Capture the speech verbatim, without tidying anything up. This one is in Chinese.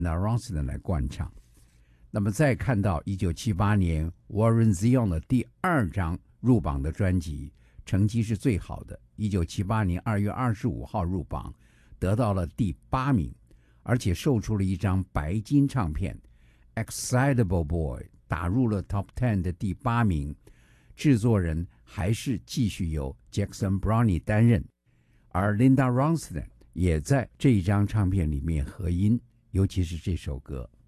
Linda Ronstadt 来灌唱。那么再看到一九七八年 Warren Zevon 的第二张入榜的专辑，成绩是最好的，一九七八年二月二十五号入榜，得到了第八名，而且售出了一张白金唱片 Excitable Boy， 打入了 Top Ten 的第八名。制作人还是继续由 Jackson Browne 担任，而 Linda Ronstadt 也在这一张唱片里面合音，尤其是这首歌